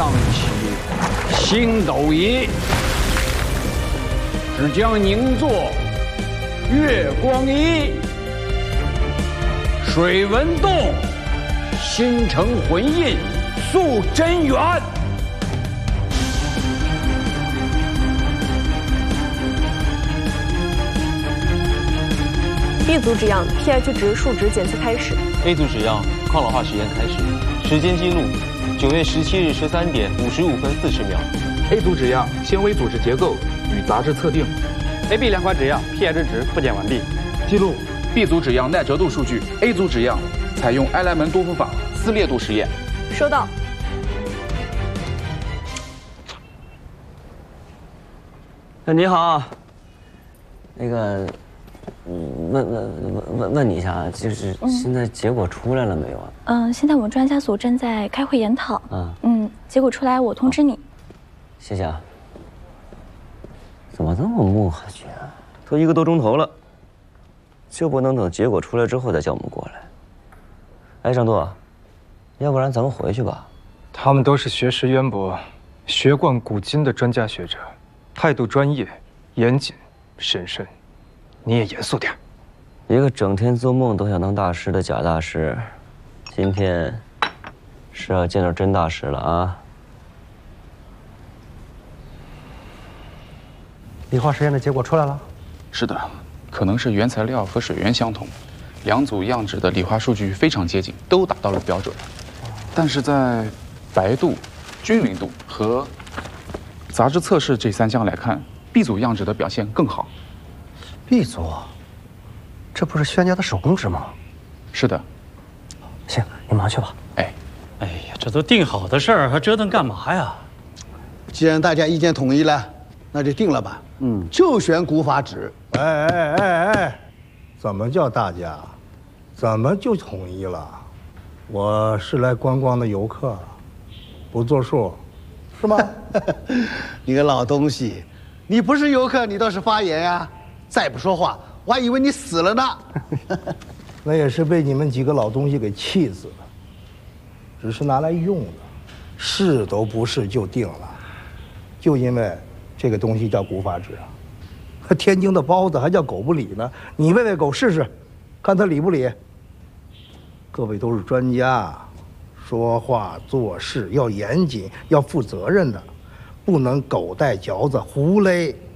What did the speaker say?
起星斗仪，只将凝作月光仪，水纹动，心诚魂印，塑真元。 B 组纸样 pH 值、数值检测开始。 A 组纸样抗老化实验开始，时间记录9月17日13点55分40秒。 A 组纸样纤维组织结构与杂质测定。 AB 两款纸样 pH 值复检完毕。 记录 B 组纸样耐折度数据。A 组纸样采用埃莱门多夫法撕裂度实验。 收到。 你好，那个，问你一下，就是现在结果出来了没有啊？ 现在我们专家组正在开会研讨。结果出来我通知你。 谢谢啊。怎么这么磨下去啊？都1个多钟头了，就不能等结果出来之后再叫我们过来？哎，张舵，要不然咱们回去吧。 他们都是学识渊博、学贯古今的专家学者，态度专业、严谨、审慎。你也严肃点。 一个整天做梦都想当大师的假大师，今天是要见到真大师了啊！ 理化实验的结果出来了。 是的，可能是原材料和水源相同，两组样纸的理化数据非常接近，都达到了标准。但是在白度、均匀度和杂质测试这3项来看，B 组样纸的表现更好。 B 组，这不是轩家的手工纸吗？ 是的。 行，你忙去吧。 哎呀，这都定好的事儿，还折腾干嘛呀？ 既然大家意见统一了，那就定了吧。就选古法纸。 哎，怎么叫大家？怎么就统一了？我是来观光的游客，不作数，是吗？ 你个老东西，你不是游客，你倒是发言呀！再不说话，我还以为你死了呢。 那也是被你们几个老东西给气死的，只是拿来用的，试都不试就定了，就因为这个东西叫古法纸啊。天津的包子还叫狗不理呢，你喂喂狗试试，看它理不理。各位都是专家，说话做事要严谨，要负责任的，不能狗带嚼子胡勒。